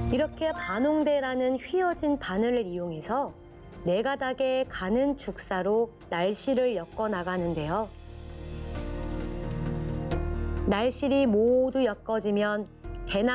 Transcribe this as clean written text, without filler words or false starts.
이렇게 반홍대라는 휘어진 바늘을 이용해서 네 가닥의 가는 죽사로 날실을 엮어 나가는데요. 날실이 모두 엮어지면 대나무